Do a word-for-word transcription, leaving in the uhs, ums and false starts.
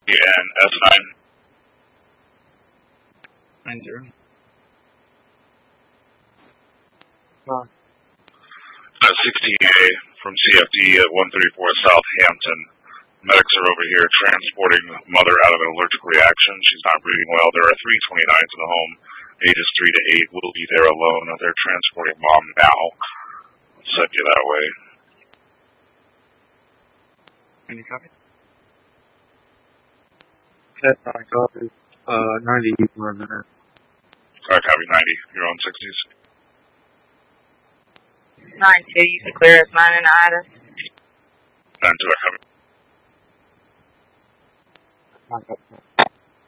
and S nine. nine zero. Uh, sixteen A from C F D at one thirty-four Southampton. Medics are over here transporting mother out of an allergic reaction. She's not breathing well. There are three twenty-nines in the home. Ages three to eight will be there alone. They're transporting mom now. I'll send you that way. Any copy? Set nine copy. Uh, ninety for a minute. Sorry, copy ninety. You're on sixties. nine two, you can clear us nine and Ida. nine two, I copy. Nine copy.